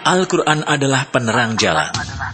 Al-Quran adalah penerang jalan.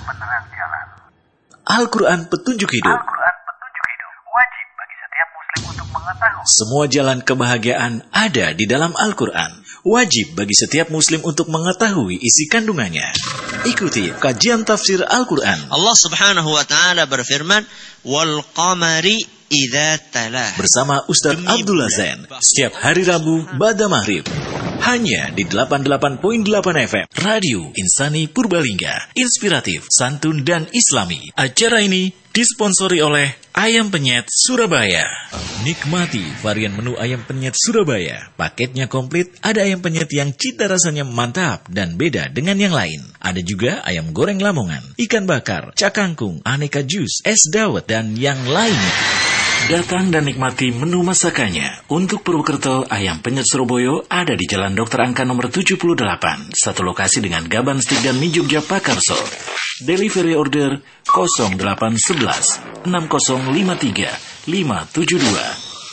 Al-Quran petunjuk hidup. Wajib bagi setiap muslim untuk mengetahui. Semua jalan kebahagiaan ada di dalam Al-Quran. Wajib bagi setiap muslim untuk mengetahui isi kandungannya. Ikuti kajian tafsir Al-Quran. Allah Subhanahu wa taala berfirman, "Wal qamari idza talah." Bersama Ustaz Abdullah Zain setiap hari Rabu ba'da maghrib. Hanya di 88.8 FM Radio Insani Purbalingga. Inspiratif, santun dan islami. Acara ini disponsori oleh Ayam Penyet Surabaya. Nikmati varian menu Ayam Penyet Surabaya. Paketnya komplit, ada ayam penyet yang cita rasanya mantap dan beda dengan yang lain. Ada juga ayam goreng Lamongan, ikan bakar, cakangkung, aneka jus, es dawet, dan yang lainnya. Datang dan nikmati menu masakannya. Untuk Purwokerto, Ayam Penyet Surabaya ada di Jalan Dr. Angka nomor 78. Satu lokasi dengan Gaban Stik dan Mie Jogja Pakarso. Delivery order 0811 6053 572.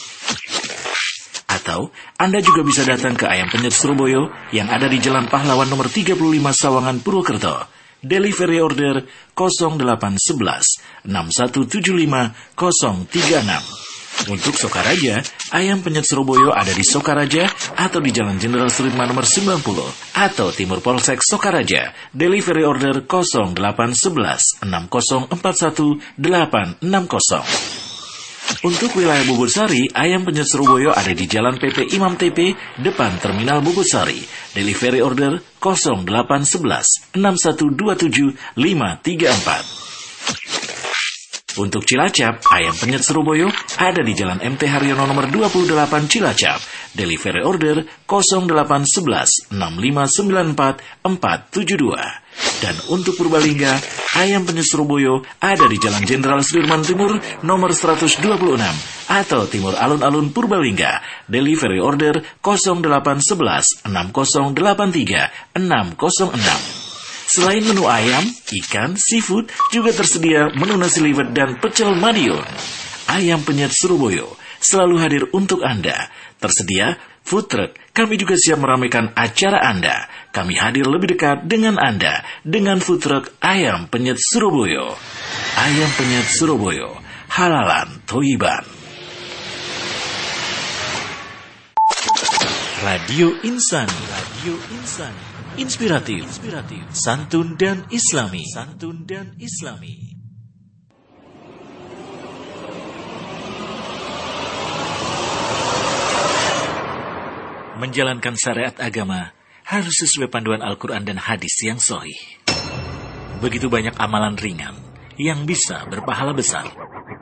Atau Anda juga bisa datang ke Ayam Penyet Surabaya yang ada di Jalan Pahlawan nomor 35 Sawangan, Purwokerto. Delivery order 0811 6175 036. Untuk Sokaraja, Ayam Penyet Surabaya ada di Sokaraja atau di Jalan Jenderal Sudirman nomor 90 atau Timur Polsek Sokaraja. Delivery order 0811 6041 860. Untuk wilayah Bubursari, Ayam Penyet Surabaya ada di Jalan PP Imam TP, depan Terminal Bubursari. Delivery order 0811 6127 534. Untuk Cilacap, Ayam Penyet Surabaya ada di Jalan MT Haryono nomor 28 Cilacap. Delivery order 0811 6594 472. Dan untuk Purbalingga, Ayam Penyet Surabaya ada di Jalan Jenderal Sudirman Timur nomor 126 atau Timur Alun-Alun Purbalingga. Delivery order 0811 6083 606. Selain menu ayam, ikan, seafood, juga tersedia menu nasi liwet dan pecel Madiun. Ayam Penyet Surabaya selalu hadir untuk Anda. Tersedia food truck. Kami juga siap meramaikan acara Anda. Kami hadir lebih dekat dengan Anda dengan food truck Ayam Penyet Surabaya. Ayam Penyet Surabaya, halalan Thoiban. Radio Insani. Radio Insani. Inspiratif, santun dan islami. Menjalankan syariat agama harus sesuai panduan Al-Quran dan hadis yang sahih. Begitu banyak amalan ringan yang bisa berpahala besar.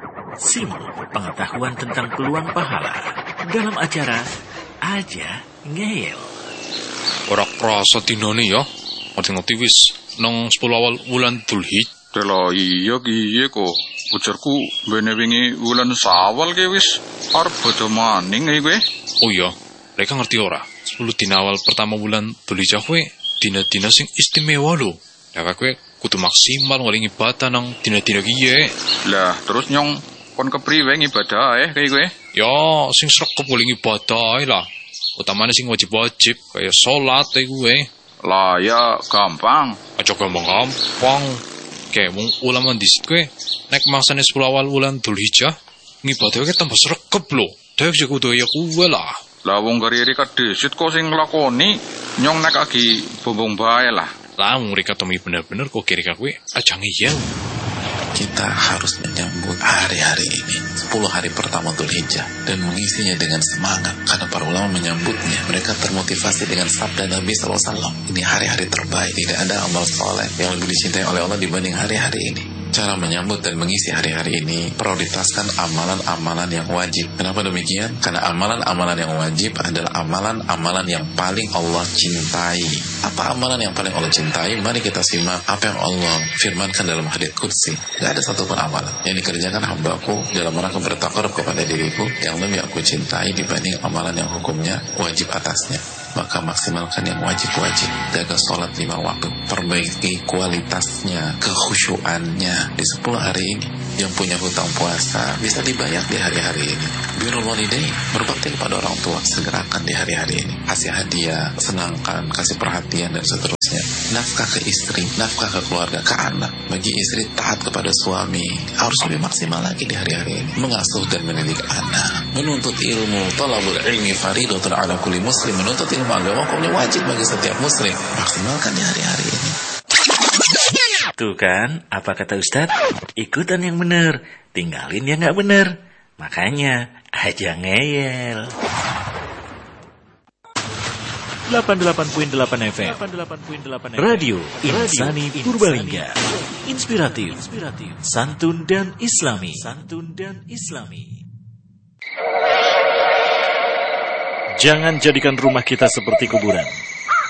Simak pengetahuan tentang peluang pahala dalam acara Aja Ngeyel. Ora krasa dinane ya. Ngerti-ngerti wis nang 10 awal wulan Dzulhijjah. Lah iya piye kok. Ujarku bene wingi wulan Syawal ki wis arep bodho maning iki kowe. Oh iya, mereka ngerti ora? 10 dina awal pertama bulan Dzulhijjah kowe dina-dina sing istimewa lho. Lah kowe kudu maksimal ngeli ibadah nang dina-dina kiye. Lah terus nyong kon kepriwe ibadah kayak kowe? Ya, sing sregep ngeli ibadah lah. Utamanya sing wajib-wajib kayak sholat gue. Lah ya gampang. Aja gampang. Kayak wong ulama disit gue nek mangsane 10 awal bulan Dzulhijjah ngibadah ke tambah sregep lho. Dek sik kudu ya kuwe lah. Lah wong kari-kari kadesit kok sing nglakoni nyong nek lagi bombong bae lah. Lah mereka temi bener-bener kok kira kowe aja ngiyel. Kita harus menyambut hari-hari ini 10 hari pertama Dzulhijjah dan mengisinya dengan semangat karena para ulama menyambutnya. Mereka termotivasi dengan sabda Nabi SAW. Ini hari-hari terbaik, tidak ada amal soleh yang lebih dicintai oleh Allah dibanding hari-hari ini. Cara menyambut dan mengisi hari-hari ini prioritaskan amalan-amalan yang wajib. Kenapa demikian? Karena amalan-amalan yang wajib adalah amalan-amalan yang paling Allah cintai. Apa amalan yang paling Allah cintai? Mari kita simak apa yang Allah firmankan dalam hadits qudsi. Gak ada satupun amalan yang dikerjakan hambaku dalam rangka bertakarub kepada diriku yang lebih aku cintai dibanding amalan yang hukumnya wajib atasnya. Maka maksimalkan yang wajib-wajib. Jaga sholat 5 waktu. Perbaiki kualitasnya, kekhusyuannya di 10 hari ini. Yang punya hutang puasa bisa dibayar di hari-hari ini. Birrul walidain, berbakti kepada orang tua, segerakan di hari-hari ini. Kasih hadiah, senangkan, kasih perhatian dan seterusnya. nafkah ke istri, nafkah ke keluarga, ke anak. Bagi istri taat kepada suami, harus lebih maksimal lagi di hari-hari ini. Mengasuh dan mendidik anak, menuntut ilmu, talabul ilmi faridatun ala kulli muslim. Menuntut ilmu agama hukumnya wajib bagi setiap muslim. Maksimalkan di hari-hari ini. Tuh kan, apa kata Ustadz? Ikutan yang bener, tinggalin yang gak bener. Makanya, aja ngeyel. 88.8 FM Radio Insani Purbalingga. Inspiratif, santun dan islami. Jangan jadikan rumah kita seperti kuburan.